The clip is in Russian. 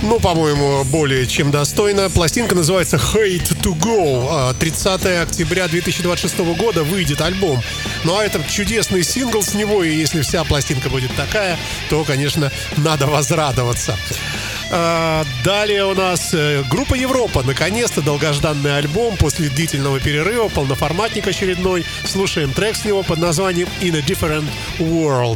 Ну, по-моему, более чем достойно. Пластинка называется Hate to Go. 30 октября 2026 года выйдет альбом. Ну, а это чудесный сингл с него, и если вся пластинка будет такая, то, конечно, надо возрадоваться. Далее у нас группа Европа. Наконец-то долгожданный альбом после длительного перерыва, полноформатник очередной. Слушаем трек с него под названием In a Different World.